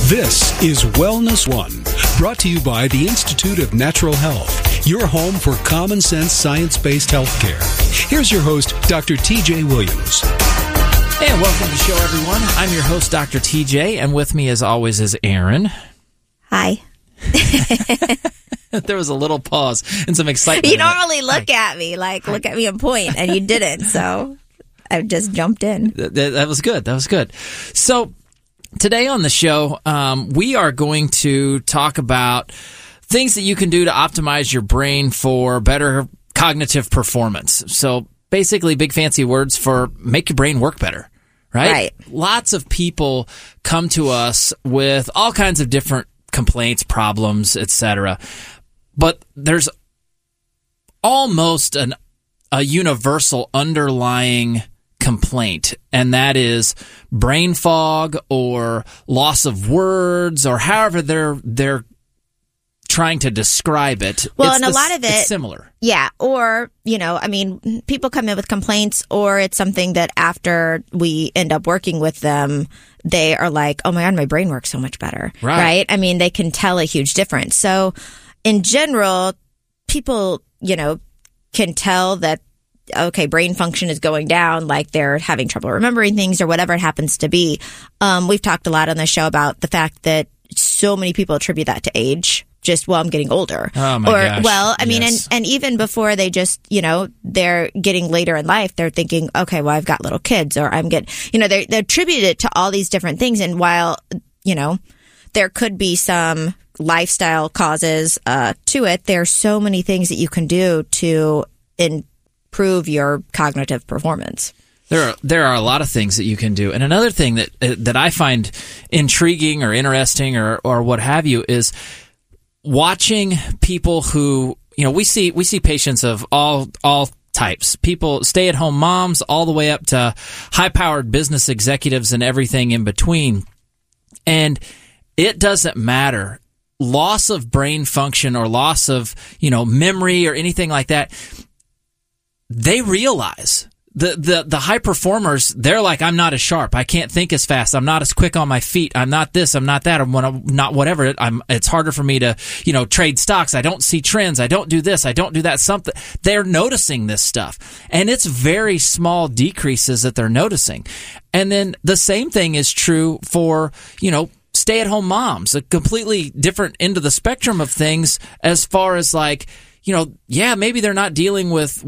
This is Wellness One, brought to you by the Institute of Natural Health, your home for common sense science-based healthcare. Here's your host, Dr. TJ Williams. And welcome to the show, everyone. I'm your host, Dr. TJ, and with me, as always, is Aaron. Hi. There was a little pause and some excitement. You normally look at me and point, and you didn't, so I just jumped in. That was good. That was good. So today on the show, we are going to talk about things that you can do to optimize your brain for better cognitive performance. So basically, big fancy words for make your brain work better, right? Lots of people come to us with all kinds of different complaints, problems, etc. But there's almost a universal underlying complaint, and that is brain fog or loss of words, or however they're trying to describe it. Well, and a lot of it's similar. Yeah. Or, people come in with complaints, or it's something that after we end up working with them, they are like, oh my God, my brain works so much better. Right? I mean, they can tell a huge difference. So in general, people, can tell that, okay, brain function is going down, like they're having trouble remembering things or whatever it happens to be. We've talked a lot on the show about the fact that so many people attribute that to age. I'm getting older. Oh my gosh. Well, I mean, and even before they just, they're getting later in life, they're thinking, okay, well, I've got little kids, or I'm getting, they attribute it to all these different things. And while, there could be some lifestyle causes to it, there are so many things that you can do to improve your cognitive performance. There are a lot of things that you can do. And another thing that I find intriguing or interesting or what have you is watching people who, we see patients of all types. People, stay-at-home moms, all the way up to high-powered business executives and everything in between. And it doesn't matter. Loss of brain function or loss of, memory or anything like that, they realize. The high performers, they're like, I'm not as sharp. I can't think as fast. I'm not as quick on my feet. I'm not this. I'm not that. I'm not whatever. It's harder for me to, trade stocks. I don't see trends. I don't do this. I don't do that. Something. They're noticing this stuff. And it's very small decreases that they're noticing. And then the same thing is true for, stay-at-home moms, a completely different end of the spectrum of things as far as like, maybe they're not dealing with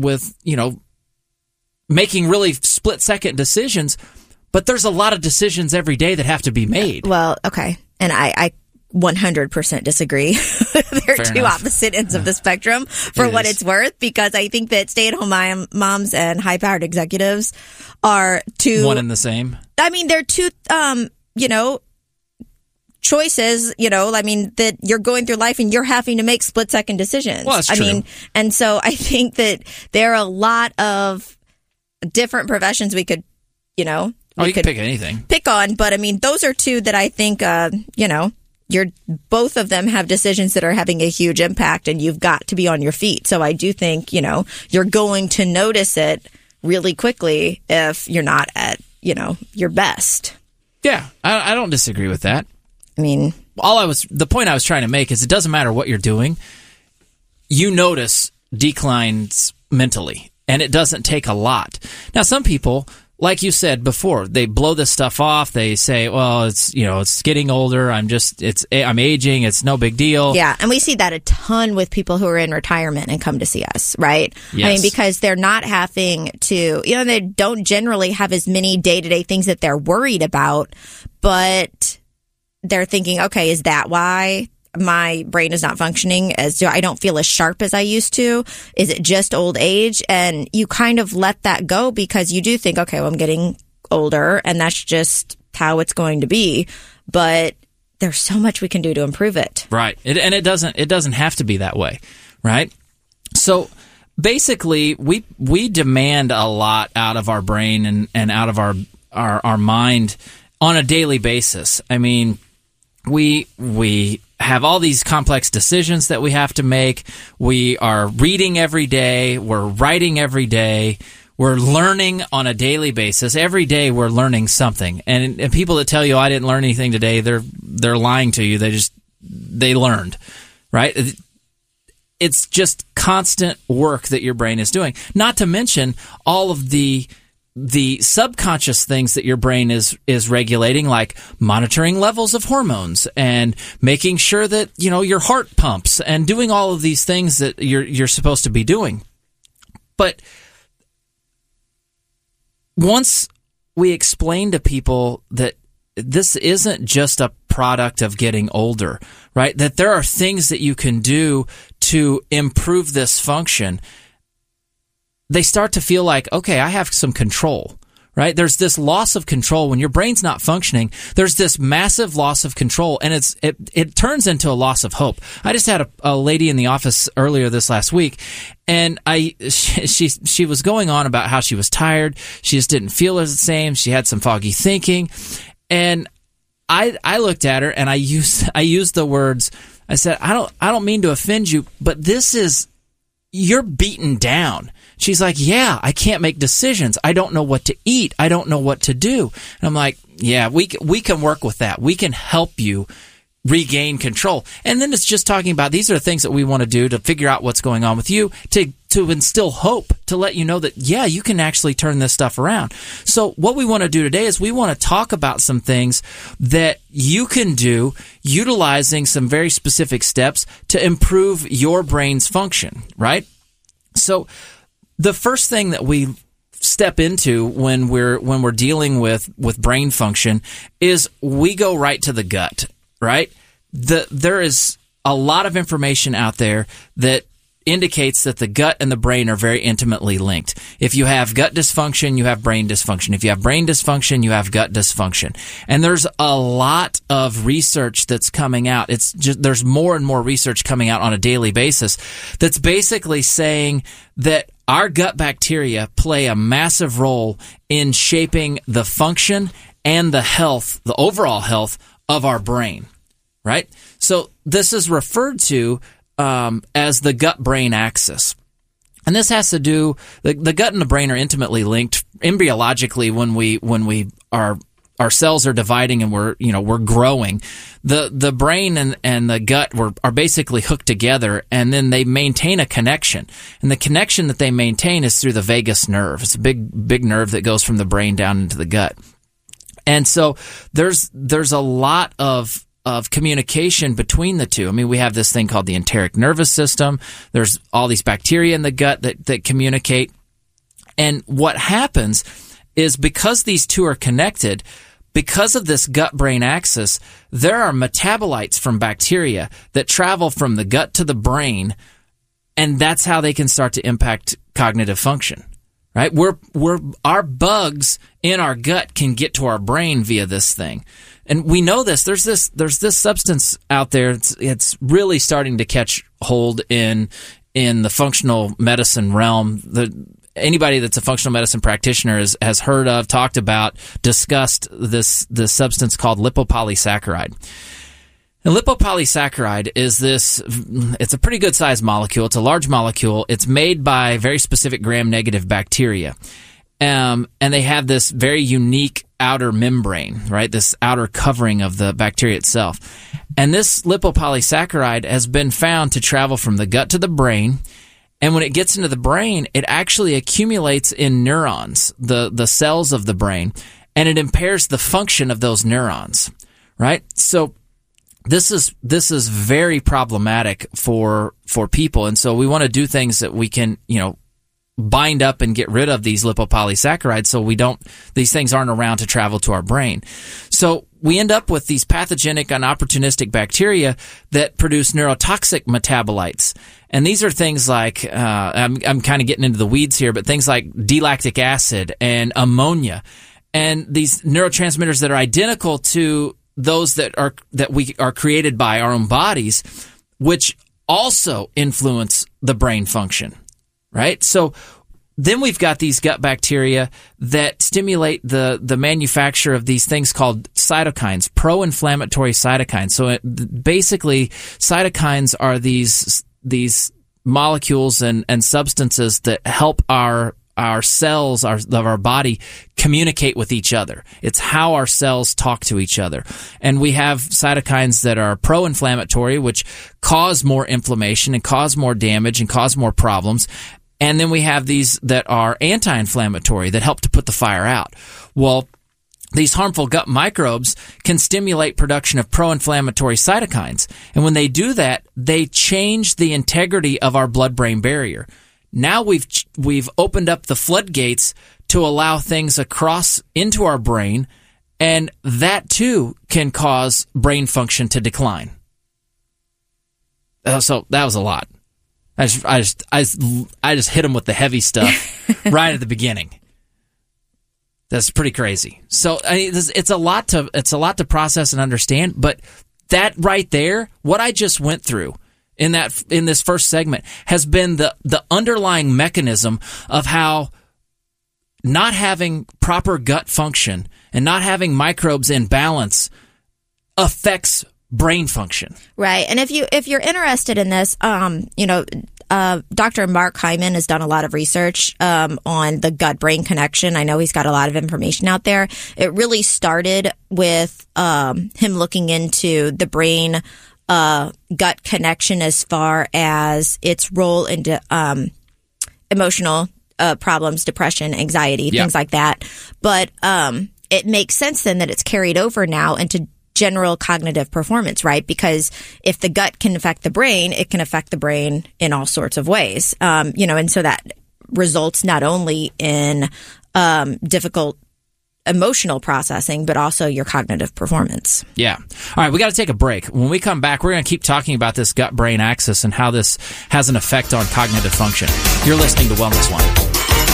making really split-second decisions, but there's a lot of decisions every day that have to be made. Well, okay. And I 100% disagree. They're two opposite ends of the spectrum for what it's worth, because I think that stay-at-home moms and high-powered executives are two... One and the same? I mean, they're two, choices, that you're going through life and you're having to make split-second decisions. Well, that's true. And so I think that there are a lot of different professions we could, you can pick anything. Pick on, but I mean, those are two that I think, both of them have decisions that are having a huge impact, and you've got to be on your feet. So I do think, you're going to notice it really quickly if you're not at, your best. Yeah, I don't disagree with that. I mean, the point I was trying to make is it doesn't matter what you're doing. You notice declines mentally. And it doesn't take a lot. Now, some people, like you said before, they blow this stuff off. They say, well, it's getting older. I'm aging. It's no big deal. Yeah. And we see that a ton with people who are in retirement and come to see us, right? Yes. I mean, because they're not having to, they don't generally have as many day-to-day things that they're worried about, but they're thinking, okay, is that why my brain is not functioning I don't feel as sharp as I used to? Is it just old age? And you kind of let that go because you do think, okay, well, I'm getting older and that's just how it's going to be. But there's so much we can do to improve it. Right. And it doesn't have to be that way. Right. So basically we demand a lot out of our brain and out of our mind on a daily basis. I mean, we have all these complex decisions that we have to make. We are reading every day. We're writing every day. We're learning on a daily basis. Every day we're learning something. And people that tell you, I didn't learn anything today, they're they're lying to you. They learned, right? It's just constant work that your brain is doing. Not to mention all of the subconscious things that your brain is regulating, like monitoring levels of hormones and making sure that, your heart pumps and doing all of these things that you're supposed to be doing. But once we explain to people that this isn't just a product of getting older, right? That there are things that you can do to improve this function, they start to feel like, okay, I have some control, right? There's this loss of control. When your brain's not functioning, there's this massive loss of control, and it turns into a loss of hope. I just had a lady in the office earlier this last week, and she was going on about how she was tired. She just didn't feel the same. She had some foggy thinking, and I looked at her and I used the words. I said, I don't mean to offend you, but you're beaten down. She's like, yeah, I can't make decisions. I don't know what to eat. I don't know what to do. And I'm like, yeah, we can work with that. We can help you regain control. And then it's just talking about these are the things that we want to do to figure out what's going on with you, to instill hope, to let you know that, yeah, you can actually turn this stuff around. So what we want to do today is we want to talk about some things that you can do utilizing some very specific steps to improve your brain's function, right? So the first thing that we step into when we're dealing with brain function is we go right to the gut, right? There is a lot of information out there that indicates that the gut and the brain are very intimately linked. If you have gut dysfunction, you have brain dysfunction. If you have brain dysfunction, you have gut dysfunction. And there's a lot of research that's coming out. There's more and more research coming out on a daily basis that's basically saying that our gut bacteria play a massive role in shaping the function and the overall health of our brain, right? So this is referred to as the gut-brain axis. And this has to do, the gut and the brain are intimately linked embryologically when our cells are dividing and we're growing. The brain and the gut are basically hooked together, and then they maintain a connection. And the connection that they maintain is through the vagus nerve. It's a big nerve that goes from the brain down into the gut. And so there's a lot of communication between the two. I mean, we have this thing called the enteric nervous system. There's all these bacteria in the gut that communicate. And what happens is, because these two are connected, because of this gut-brain axis, there are metabolites from bacteria that travel from the gut to the brain, and that's how they can start to impact cognitive function. Right? Our bugs in our gut can get to our brain via this thing. And we know this. There's this substance out there. It's really starting to catch hold in the functional medicine realm. Anybody that's a functional medicine practitioner has heard of, talked about, discussed this substance called lipopolysaccharide. And lipopolysaccharide is it's a pretty good sized molecule. It's a large molecule. It's made by very specific gram-negative bacteria. And they have this very unique outer membrane, right? This outer covering of the bacteria itself. And this lipopolysaccharide has been found to travel from the gut to the brain. And when it gets into the brain, it actually accumulates in neurons, the cells of the brain, and it impairs the function of those neurons, right? So this is very problematic for people. And so we want to do things that we can, bind up and get rid of these lipopolysaccharides so these things aren't around to travel to our brain. So we end up with these pathogenic and opportunistic bacteria that produce neurotoxic metabolites. And these are things like, I'm kind of getting into the weeds here, but things like D-lactic acid and ammonia, and these neurotransmitters that are identical to those that we are created by our own bodies, which also influence the brain function. Right? So then we've got these gut bacteria that stimulate the manufacture of these things called cytokines, pro-inflammatory cytokines. So basically, cytokines are these molecules and substances that help our our cells of our body communicate with each other. It's how our cells talk to each other. And we have cytokines that are pro-inflammatory, which cause more inflammation and cause more damage and cause more problems. And then we have these that are anti-inflammatory that help to put the fire out. Well, these harmful gut microbes can stimulate production of pro-inflammatory cytokines. And when they do that, they change the integrity of our blood-brain barrier. Now we've opened up the floodgates to allow things across into our brain, and that too can cause brain function to decline. So that was a lot. I just hit them with the heavy stuff right at the beginning. That's pretty crazy. So it's a lot to process and understand. But that right there, what I just went through in this first segment, has been the underlying mechanism of how not having proper gut function and not having microbes in balance affects brain function. Right. And if you're interested in this, Dr. Mark Hyman has done a lot of research on the gut-brain connection. I know he's got a lot of information out there. It really started with him looking into the brain gut connection as far as its role into emotional problems, depression, anxiety, things like that. But it makes sense then that it's carried over now into general cognitive performance, right? Because if the gut can affect the brain, it can affect the brain in all sorts of ways. And so that results not only in difficult emotional processing, but also your cognitive performance. Yeah. All right, we got to take a break. When we come back, we're going to keep talking about this gut-brain axis and how this has an effect on cognitive function. You're listening to Wellness One.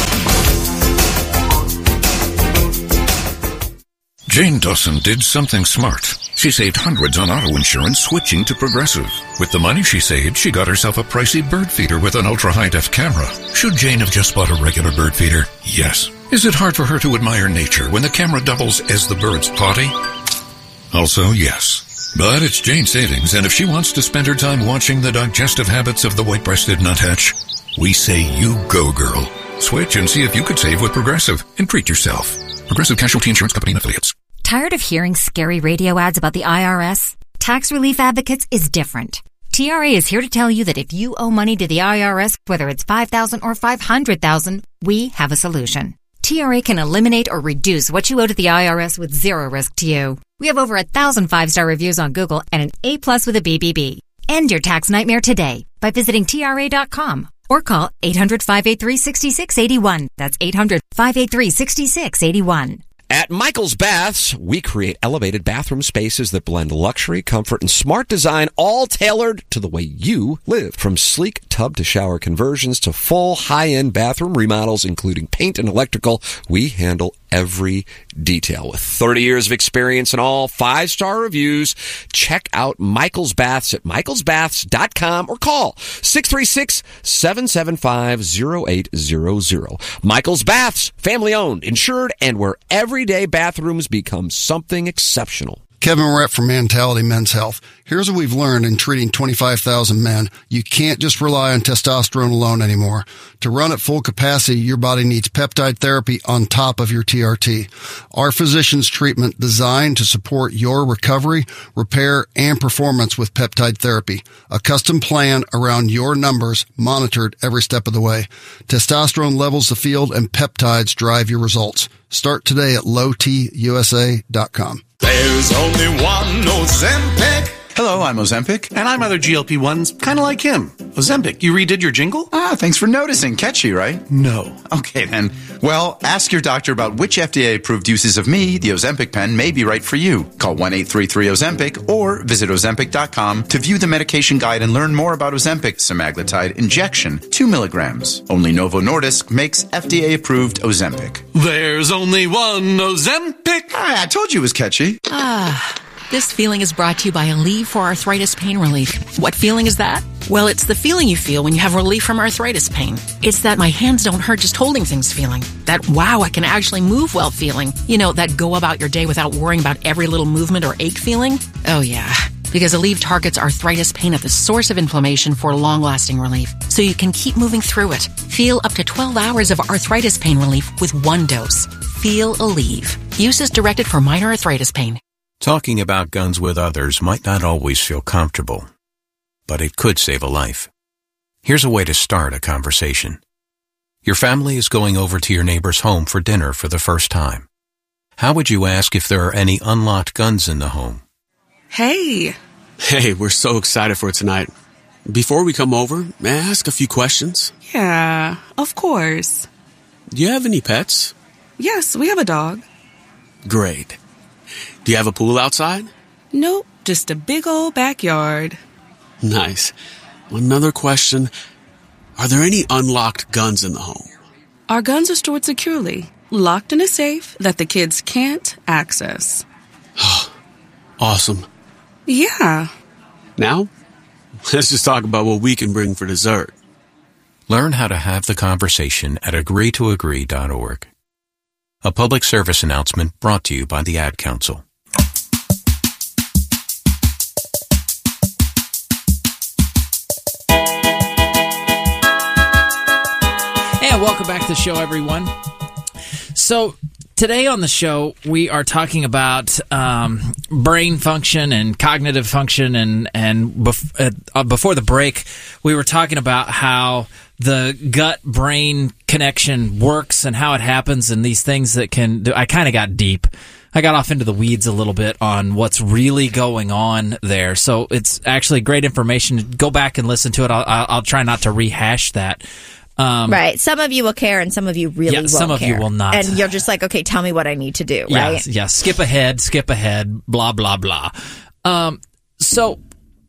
Jane Dawson did something smart. She saved hundreds on auto insurance switching to Progressive. With the money she saved, she got herself a pricey bird feeder with an ultra-high-def camera. Should Jane have just bought a regular bird feeder? Yes. Is it hard for her to admire nature when the camera doubles as the bird's potty? Also, yes. But it's Jane's savings, and if she wants to spend her time watching the digestive habits of the white-breasted nuthatch, we say you go, girl. Switch and see if you could save with Progressive and treat yourself. Progressive Casualty Insurance Company and Affiliates. Tired of hearing scary radio ads about the IRS? Tax Relief Advocates is different. TRA is here to tell you that if you owe money to the IRS, whether it's $5,000 or $500,000, we have a solution. TRA can eliminate or reduce what you owe to the IRS with zero risk to you. We have over 1,000 5-star reviews on Google and an A+ with a BBB. End your tax nightmare today by visiting TRA.com or call 800-583-6681. That's 800-583-6681. At Michael's Baths, we create elevated bathroom spaces that blend luxury, comfort, and smart design, all tailored to the way you live. From sleek tub to shower conversions to full high-end bathroom remodels, including paint and electrical, we handle every detail. With 30 years of experience and all 5-star reviews, check out Michael's Baths at michaelsbaths.com or call 636-775-0800. Michael's Baths, family owned, insured, and where everyday bathrooms become something exceptional. Kevin Rett from Mentality Men's Health. Here's what we've learned in treating 25,000 men. You can't just rely on testosterone alone anymore. To run at full capacity, your body needs peptide therapy on top of your TRT. Our physician's treatment designed to support your recovery, repair, and performance with peptide therapy. A custom plan around your numbers, monitored every step of the way. Testosterone levels the field and peptides drive your results. Start today at lowtusa.com. There's only one Ozempic. Hello, I'm Ozempic, and I'm other GLP-1s, kind of like him. Ozempic, you redid your jingle? Thanks for noticing. Catchy, right? No. Okay, then. Well, ask your doctor about which FDA-approved uses of me, the Ozempic pen, may be right for you. Call 1-833-OZEMPIC or visit Ozempic.com to view the medication guide and learn more about Ozempic semaglutide injection, 2 milligrams. Only Novo Nordisk makes FDA-approved Ozempic. There's only one Ozempic. I told you it was catchy. This feeling is brought to you by Aleve for Arthritis Pain Relief. What feeling is that? Well, it's the feeling you feel when you have relief from arthritis pain. It's that my hands don't hurt just holding things feeling. That, wow, I can actually move well feeling. You know, that go about your day without worrying about every little movement or ache feeling. Oh, yeah. because Aleve targets arthritis pain at the source of inflammation for long-lasting relief, so you can keep moving through it. Feel up to 12 hours of arthritis pain relief with one dose. Feel Aleve. Use as directed for minor arthritis pain. Talking about guns with others might not always feel comfortable, but it could save a life. Here's a way to start a conversation. Your family is going over to your neighbor's home for dinner for the first time. How would you ask if there are any unlocked guns in the home? Hey, we're so excited for tonight. Before we come over, may I ask a few questions? Yeah, of course. Do you have any pets? Yes, we have a dog. Great. Do you have a pool outside? Nope, just a big old backyard. Nice. Another question. Are there any unlocked guns in the home? Our guns are stored securely, locked in a safe that the kids can't access. Awesome. Yeah. Now, let's just talk about what we can bring for dessert. Learn how to have the conversation at agreetoagree.org. A public service announcement brought to you by the Ad Council. And welcome back to the show, everyone. So today on the show, we are talking about brain function and cognitive function, and before the break, we were talking about how the gut-brain connection works and how it happens and these things that can do. I kind of got deep. I got off into the weeds a little bit on what's really going on there. So it's actually great information. Go back and listen to it. I'll try not to rehash that. Right. Some of you will care and some of you really won't care. Some of you will not. And you're just like, okay, tell me what I need to do, right? Yeah, skip ahead, blah, blah, blah. So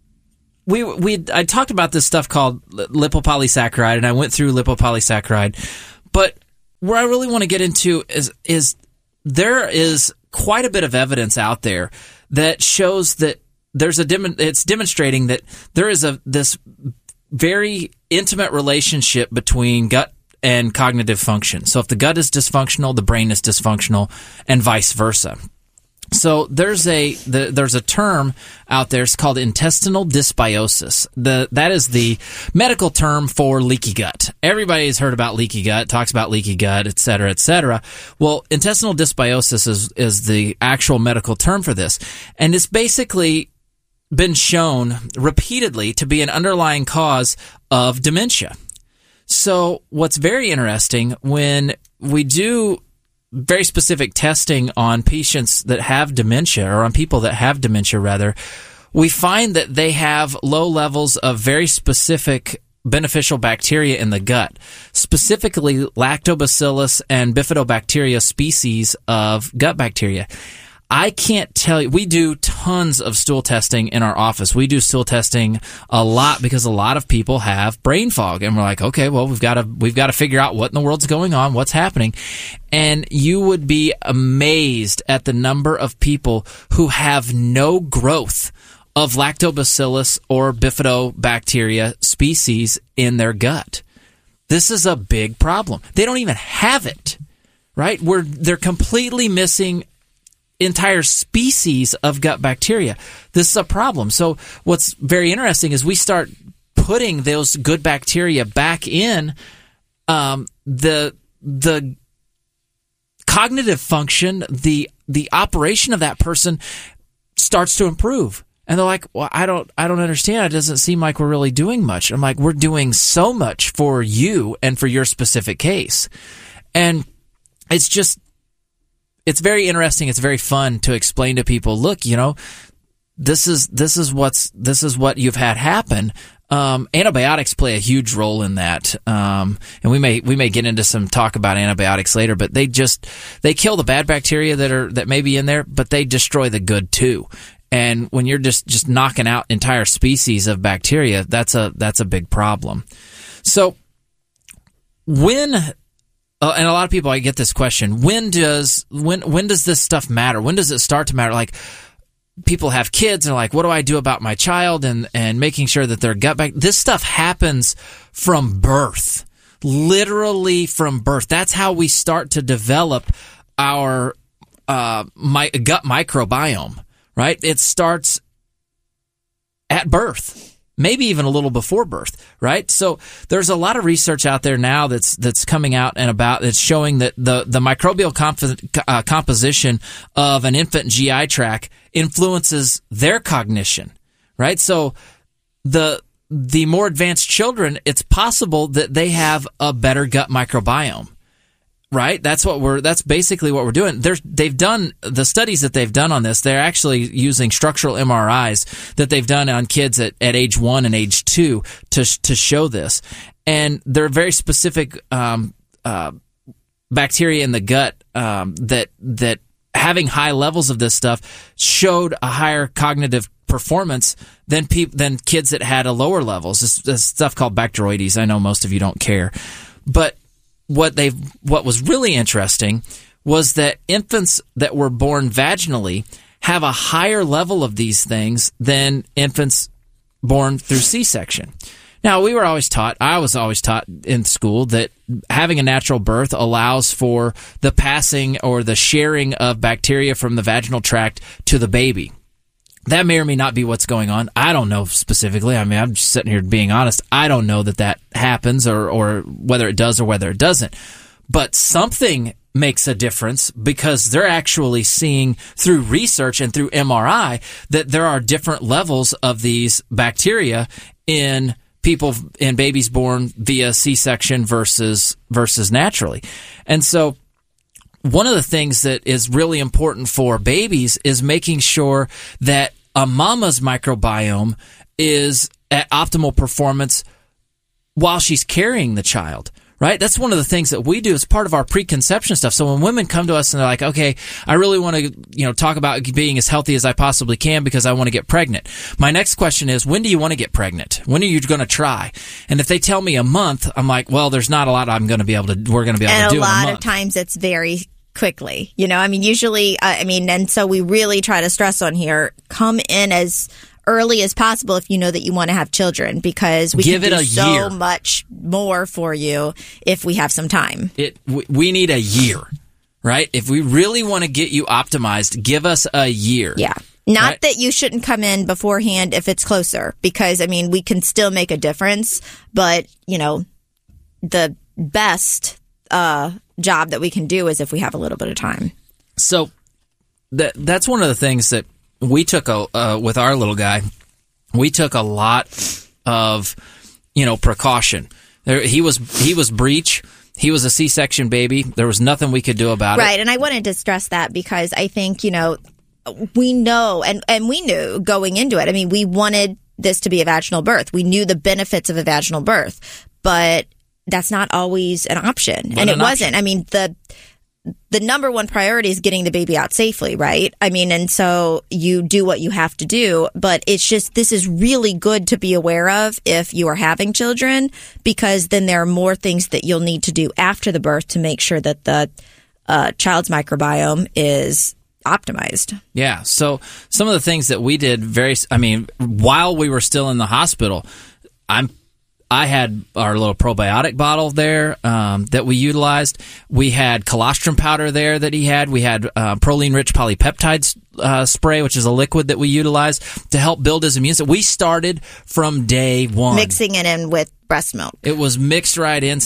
I talked about this stuff called lipopolysaccharide, and I went through lipopolysaccharide. But where I really want to get into is there is quite a bit of evidence out there that shows that it's demonstrating that there is this very intimate relationship between gut and cognitive function. So if the gut is dysfunctional, the brain is dysfunctional, and vice versa. So there's a term out there. It's called intestinal dysbiosis. That is the medical term for leaky gut. Everybody's heard about leaky gut, talks about leaky gut, et cetera, et cetera. Well, intestinal dysbiosis is the actual medical term for this, and it's basically been shown repeatedly to be an underlying cause of dementia. So what's very interesting, when we do very specific testing on patients that have dementia, or on people that have dementia rather, we find that they have low levels of very specific beneficial bacteria in the gut, specifically lactobacillus and bifidobacteria species of gut bacteria. I can't tell you, we do tons of stool testing in our office. We do stool testing a lot because a lot of people have brain fog, and we're like, okay, well, we've got to figure out what in the world's going on, what's happening. And you would be amazed at the number of people who have no growth of lactobacillus or bifidobacteria species in their gut. This is a big problem. They don't even have it, right? They're completely missing entire species of gut bacteria. This is a problem. So what's very interesting is we start putting those good bacteria back in, the cognitive function, the operation of that person starts to improve. And they're like, well, I don't understand. It doesn't seem like we're really doing much. I'm like, we're doing so much for you and for your specific case. And it's very interesting. It's very fun to explain to people, look, this is what you've had happen. Antibiotics play a huge role in that. And we may get into some talk about antibiotics later, but they kill the bad bacteria that may be in there, but they destroy the good too. And when you're just knocking out entire species of bacteria, that's a big problem. So and a lot of people, I get this question, when does this stuff matter? When does it start to matter? Like, people have kids and are like, what do I do about my child? And making sure that their gut this stuff happens from birth, literally from birth. That's how we start to develop our gut microbiome, right? It starts at birth. Maybe even a little before birth, right? So there's a lot of research out there now that's coming out and about that's showing that the microbial composition of an infant GI tract influences their cognition, right? So the more advanced children, it's possible that they have a better gut microbiome. Right? That's basically what we're doing. They've done the studies that they've done on this. They're actually using structural MRIs that they've done on kids at age 1 and age 2 to show this. And there are very specific bacteria in the gut that having high levels of this stuff showed a higher cognitive performance than kids that had a lower levels. This stuff called Bacteroides. I know most of you don't care, but what was really interesting was that infants that were born vaginally have a higher level of these things than infants born through C-section. Now, I was always taught in school that having a natural birth allows for the passing or the sharing of bacteria from the vaginal tract to the baby. That may or may not be what's going on. I don't know specifically. I mean, I'm just sitting here being honest. I don't know that happens or whether it does or whether it doesn't. But something makes a difference because they're actually seeing through research and through MRI that there are different levels of these bacteria in babies born via C-section versus naturally. And so one of the things that is really important for babies is making sure that a mama's microbiome is at optimal performance while she's carrying the child, right? That's one of the things that we do as part of our preconception stuff. So when women come to us and they're like, okay, I really want to, talk about being as healthy as I possibly can because I want to get pregnant. My next question is, when do you want to get pregnant? When are you going to try? And if they tell me a month, I'm like, well, there's not a lot we're going to be able to do in a month. And a lot of times it's very quickly, usually, and so we really try to stress on here, come in as early as possible if you know that you want to have children, because we can do so much more for you if we have some time. We need a year, right? If we really want to get you optimized, give us a year. Yeah. Not that you shouldn't come in beforehand if it's closer, because, we can still make a difference, but, the best job that we can do is if we have a little bit of time. So that's one of the things that we took with our little guy. We took a lot of precaution. He was breech. He was a C-section baby. There was nothing we could do about it. Right, and I wanted to stress that because I think we know and we knew going into it. We wanted this to be a vaginal birth. We knew the benefits of a vaginal birth, but that's not always an option. And it wasn't. The number one priority is getting the baby out safely, right? And so you do what you have to do, but it's just, this is really good to be aware of if you are having children, because then there are more things that you'll need to do after the birth to make sure that the child's microbiome is optimized. Yeah. So some of the things that we did while we were still in the hospital, I had our little probiotic bottle there that we utilized. We had colostrum powder there that he had. We had proline-rich polypeptide spray, which is a liquid that we utilized to help build his immune system. We started from day one. Mixing it in with breast milk. It was mixed right in.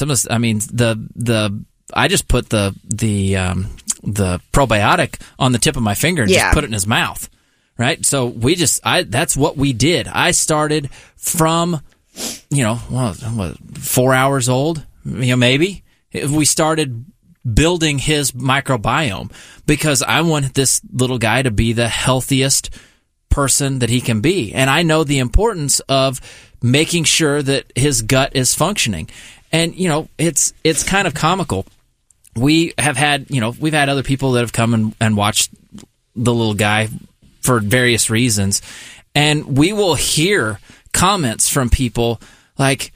I just put the probiotic on the tip of my finger and just put it in his mouth, right? So that's what we did. I started from 4 hours old, maybe. We started building his microbiome because I want this little guy to be the healthiest person that he can be. And I know the importance of making sure that his gut is functioning. And, it's kind of comical. We've had other people that have come and watched the little guy for various reasons. And we will hear comments from people like,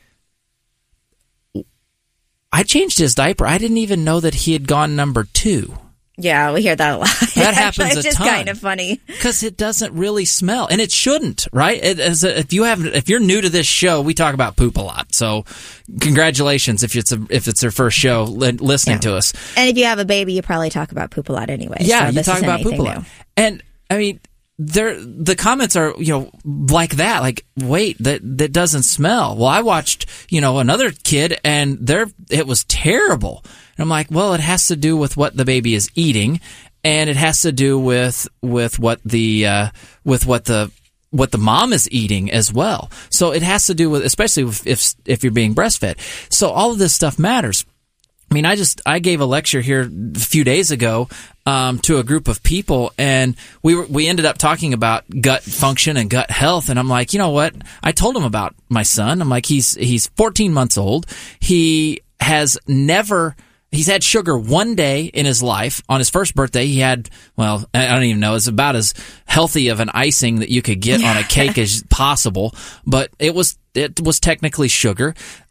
I changed his diaper. I didn't even know that he had gone number 2. Yeah, we hear that a lot. That happens a ton. It's just kind of funny. Because it doesn't really smell. And it shouldn't, right? If you're new to this show, we talk about poop a lot. So congratulations if it's their first show listening to us. And if you have a baby, you probably talk about poop a lot anyway. Yeah, so you talk about poop a lot. New. And, the comments are, like that, like, wait, that doesn't smell. Well, I watched, another kid and it was terrible. And I'm like, well, it has to do with what the baby is eating, and it has to do with what the mom is eating as well. So it has to do with, especially if you're being breastfed. So all of this stuff matters. I mean, I gave a lecture here a few days ago to a group of people, and we ended up talking about gut function and gut health. And I'm like, you know what? I told him about my son. I'm like, he's 14 months old. He's had sugar one day in his life. On his first birthday, he had, well, I don't even know, it's about as healthy of an icing that you could get on a cake as possible, but it was technically sugar.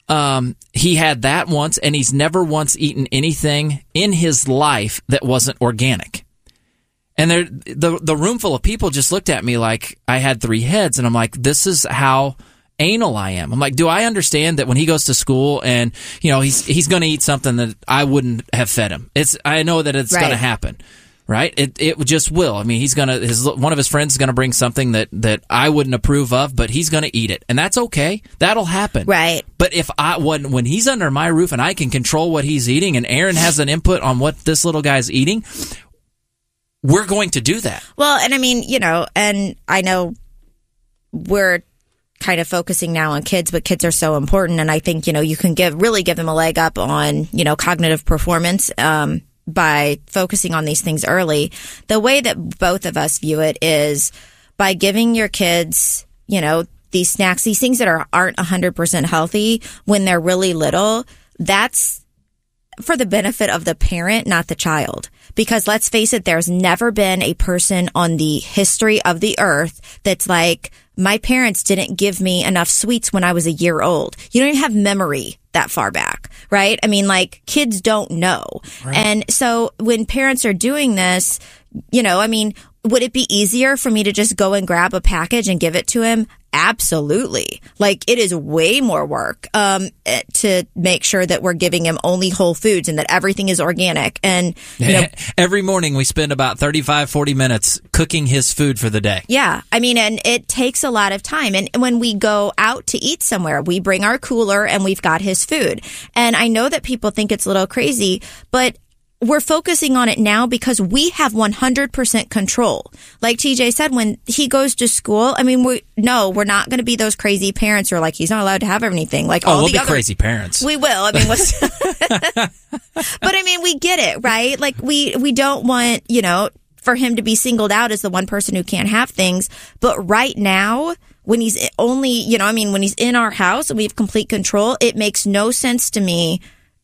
He had that once, and he's never once eaten anything in his life that wasn't organic. And the room full of people just looked at me like I had three heads, and I'm like, this is how anal I am. I'm like, do I understand that when he goes to school and, he's going to eat something that I wouldn't have fed him? I know that it's going to happen. Right? It just will. I mean, one of his friends is gonna bring something that I wouldn't approve of, but he's gonna eat it. And that's okay. That'll happen. Right. But if when he's under my roof and I can control what he's eating, and Aaron has an input on what this little guy's eating, we're going to do that. Well, and I mean, and I know we're kind of focusing now on kids, but kids are so important, and I think, you can really give them a leg up on, cognitive performance, by focusing on these things early. The way that both of us view it is by giving your kids, these snacks, these things that aren't 100% healthy when they're really little. That's for the benefit of the parent, not the child. Because let's face it, there's never been a person on the history of the earth that's like, my parents didn't give me enough sweets when I was a year old. You don't even have memory that far back, right? I mean, like, kids don't know. Right. And so when parents are doing this, would it be easier for me to just go and grab a package and give it to him? Absolutely. Like, it is way more work to make sure that we're giving him only whole foods and that everything is organic. And every morning we spend about 35-40 minutes cooking his food for the day. Yeah. I mean, and it takes a lot of time. And when we go out to eat somewhere, we bring our cooler and we've got his food. And I know that people think it's a little crazy, but we're focusing on it now because we have 100% control. Like TJ said, when he goes to school, I mean, we're not going to be those crazy parents who are like, he's not allowed to have anything. Like, we'll be crazy parents. We will. I mean, but I mean, we get it, right? Like, we don't want, for him to be singled out as the one person who can't have things. But right now, when he's only, when he's in our house and we have complete control, it makes no sense to me.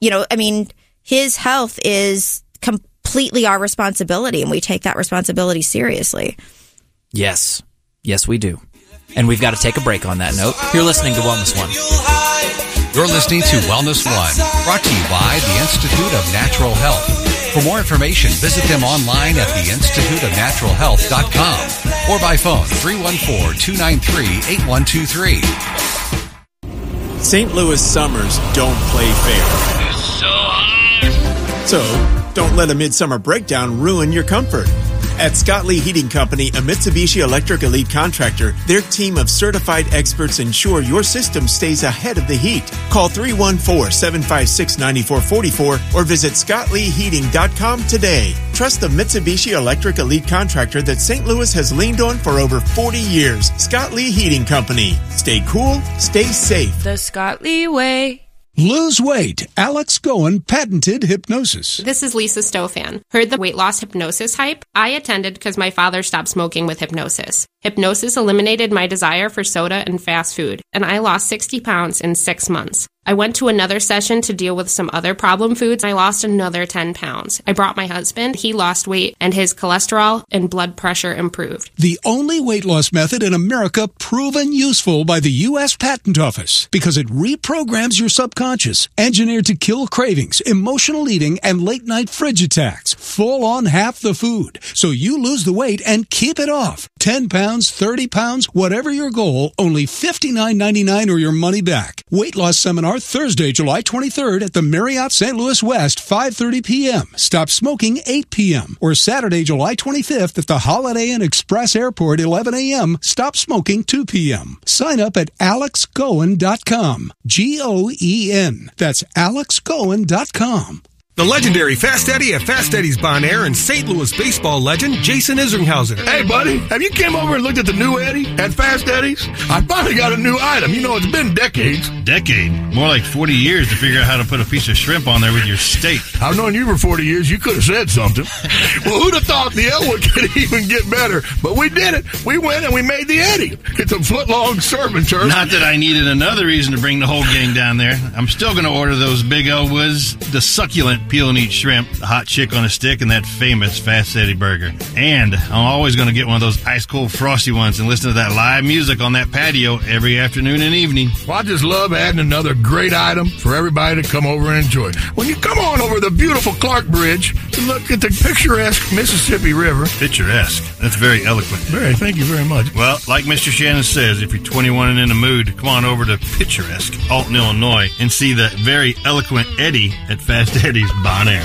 His health is completely our responsibility, and we take that responsibility seriously. Yes. Yes, we do. And we've got to take a break on that note. You're listening to Wellness One. You're listening to Wellness One, brought to you by the Institute of Natural Health. For more information, visit them online at theinstituteofnaturalhealth.com or by phone 314-293-8123. St. Louis summers don't play fair. So hot. So, don't let a midsummer breakdown ruin your comfort. At Scott Lee Heating Company, a Mitsubishi Electric Elite contractor, their team of certified experts ensure your system stays ahead of the heat. Call 314-756-9444 or visit ScottLeeHeating.com today. Trust the Mitsubishi Electric Elite contractor that St. Louis has leaned on for over 40 years. Scott Lee Heating Company. Stay cool, stay safe. The Scott Lee way. Lose weight. Alex Goen patented hypnosis. This is Lisa Stofan. Heard the weight loss hypnosis hype? I attended because my father stopped smoking with hypnosis. Hypnosis eliminated my desire for soda and fast food, and I lost 60 pounds in 6 months. I went to another session to deal with some other problem foods. I lost another 10 pounds. I brought my husband. He lost weight, and his cholesterol and blood pressure improved. The only weight loss method in America proven useful by the U.S. Patent Office because it reprograms your subconscious, engineered to kill cravings, emotional eating, and late-night fridge attacks. Full on half the food, so you lose the weight and keep it off. 10 pounds, 30 pounds, whatever your goal, only $59.99 or your money back. Weight loss seminar seminar Thursday, July 23rd at the Marriott St. Louis West, 5:30 p.m. Stop smoking 8 p.m. Or Saturday, July 25th at the Holiday Inn Express Airport, 11 a.m. Stop smoking 2 p.m. Sign up at alexgoen.com. Goen. That's alexgoen.com. The legendary Fast Eddie at Fast Eddie's Bon Air and St. Louis baseball legend Jason Isringhausen. Hey, buddy, have you came over and looked at the new Eddie at Fast Eddie's? I finally got a new item. You know, it's been decades. Decade? More like 40 years to figure out how to put a piece of shrimp on there with your steak. I've known you for 40 years. You could have said something. Well, who'd have thought the Elwood could even get better? But we did it. We went and we made the Eddie. It's a foot-long serving turn. Not that I needed another reason to bring the whole gang down there. I'm still going to order those Big Elwoods, the succulent peel-and-eat shrimp, the hot chick on a stick, and that famous Fast Eddie burger. And I'm always going to get one of those ice-cold frosty ones and listen to that live music on that patio every afternoon and evening. Well, I just love adding another great item for everybody to come over and enjoy. When you come on over the beautiful Clark Bridge to look at the picturesque Mississippi River. Picturesque. That's very eloquent. Thank you very much. Well, like Mr. Shannon says, if you're 21 and in the mood, come on over to picturesque Alton, Illinois, and see the very eloquent Eddie at Fast Eddie's Bon Air.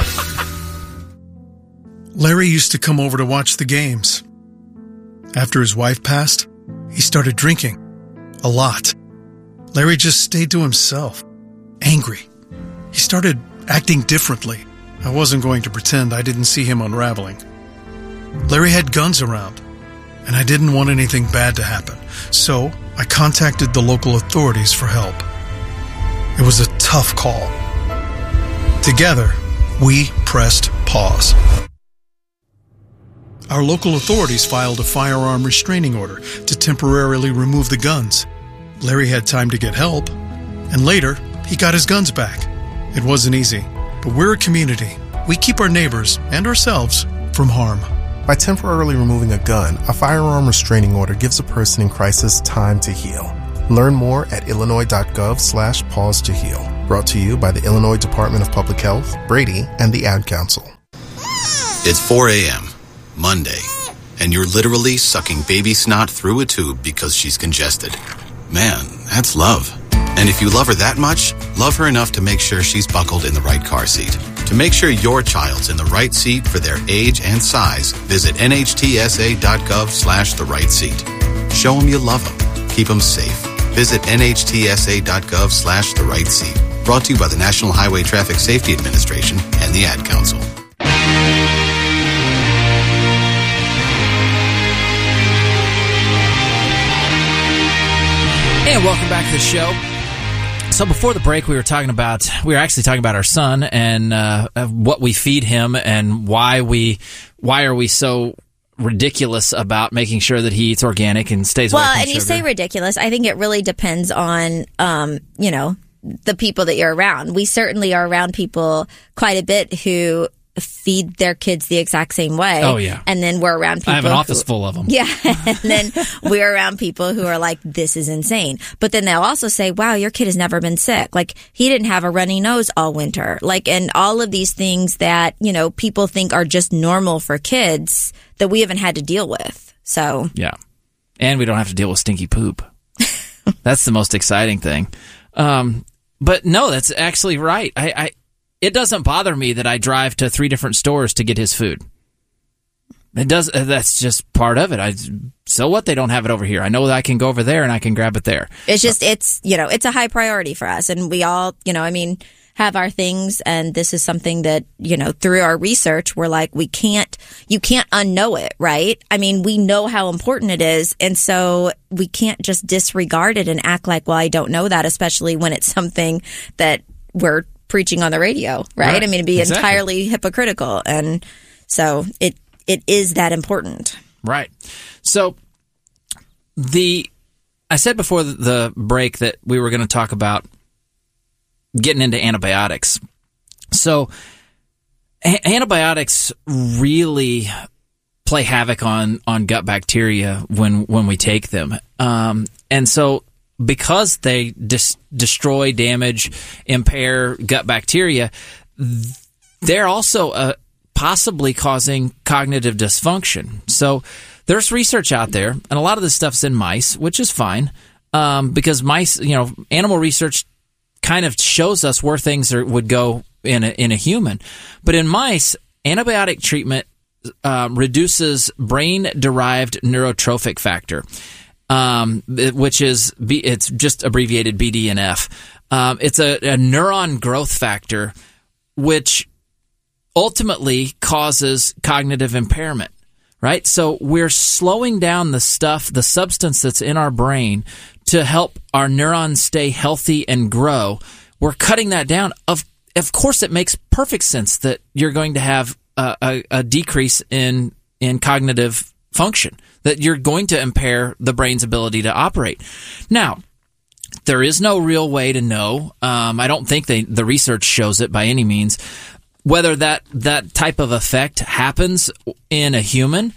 Larry used to come over to watch the games. After his wife passed, he started drinking. A lot. Larry just stayed to himself. Angry. He started acting differently. I wasn't going to pretend I didn't see him unraveling. Larry had guns around, and I didn't want anything bad to happen. So I contacted the local authorities for help. It was a tough call. Together, we pressed pause. Our local authorities filed a firearm restraining order to temporarily remove the guns. Larry had time to get help, and later, he got his guns back. It wasn't easy, but we're a community. We keep our neighbors and ourselves from harm. By temporarily removing a gun, a firearm restraining order gives a person in crisis time to heal. Learn more at illinois.gov/pause to heal. Brought to you by the Illinois Department of Public Health, Brady, and the Ad Council. It's 4 a.m., Monday, and you're literally sucking baby snot through a tube because she's congested. Man, that's love. And if you love her that much, love her enough to make sure she's buckled in the right car seat. To make sure your child's in the right seat for their age and size, visit nhtsa.gov/the right seat. Show them you love them. Keep them safe. Visit nhtsa.gov/the right seat. Brought to you by the National Highway Traffic Safety Administration and the Ad Council. And welcome back to the show. So before the break, we were actually talking about our son and what we feed him and why are we so ridiculous about making sure that he eats organic and stays away from sugar. Well, and you say ridiculous. I think it really depends on, the people that you're around. We certainly are around people quite a bit who feed their kids the exact same way. Oh, yeah. And then we're around people I have an office full of them. Yeah. And then we're around people who are like, this is insane. But then they'll also say, wow, your kid has never been sick. Like, he didn't have a runny nose all winter. Like, and all of these things that, people think are just normal for kids that we haven't had to deal with. So. Yeah. And we don't have to deal with stinky poop. That's the most exciting thing. But no, that's actually right. It doesn't bother me that I drive to 3 different stores to get his food. It does. That's just part of it. So what? They don't have it over here. I know that I can go over there and I can grab it there. It's just, it's a high priority for us. And we all, have our things. And this is something that, through our research, we're like, you can't unknow it, right? I mean, we know how important it is. And so we can't just disregard it and act like, well, I don't know that, especially when it's something that we're preaching on the radio, right? I mean, it'd be entirely hypocritical. And so it is that important. Right. So I said before the break that we were going to talk about getting into antibiotics. So antibiotics really play havoc on gut bacteria when we take them. And so because they destroy, damage, impair gut bacteria, they're also possibly causing cognitive dysfunction. So there's research out there, and a lot of this stuff's in mice, which is fine, because mice, animal research kind of shows us where things would go in a human. But in mice, antibiotic treatment reduces brain-derived neurotrophic factor, which is it's just abbreviated BDNF. It's a neuron growth factor, which ultimately causes cognitive impairment. Right? So we're slowing down the substance that's in our brain to help our neurons stay healthy and grow. We're cutting that down. Of course, it makes perfect sense that you're going to have a decrease in cognitive function, that you're going to impair the brain's ability to operate. Now, there is no real way to know. I don't think the research shows it by any means, whether that type of effect happens in a human,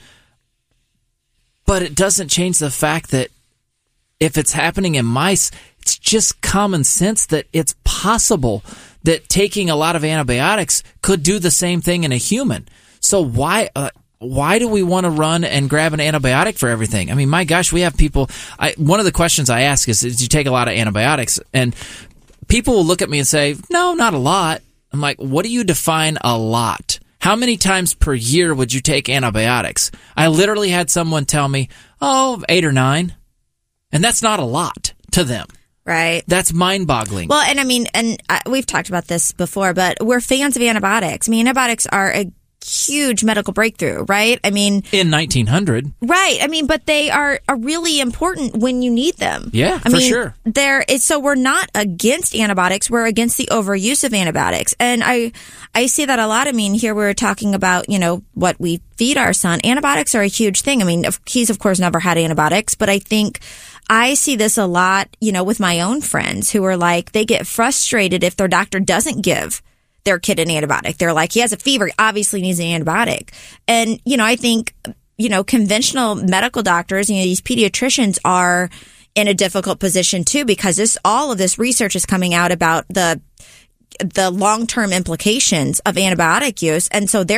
but it doesn't change the fact that if it's happening in mice, it's just common sense that it's possible that taking a lot of antibiotics could do the same thing in a human. So why do we want to run and grab an antibiotic for everything? I mean, my gosh, we have people. One of the questions I ask is, did you take a lot of antibiotics? And people will look at me and say, no, not a lot. I'm like, what do you define a lot? How many times per year would you take antibiotics? I literally had someone tell me, 8 or 9. And that's not a lot to them. Right. That's mind-boggling. Well, and I mean, we've talked about this before, but we're fans of antibiotics. I mean, antibiotics are a huge medical breakthrough, right? I mean, in 1900. Right. I mean, but they are really important when you need them. Yeah, for sure. So we're not against antibiotics. We're against the overuse of antibiotics. And I see that a lot. I mean, here we're talking about, what we feed our son. Antibiotics are a huge thing. I mean, he's of course never had antibiotics, but I think I see this a lot, with my own friends who are like, they get frustrated if their doctor doesn't give their kid an antibiotic. They're like, he has a fever, he obviously needs an antibiotic. And, I think, conventional medical doctors, these pediatricians are in a difficult position too, because all of this research is coming out about the long-term implications of antibiotic use. And so they're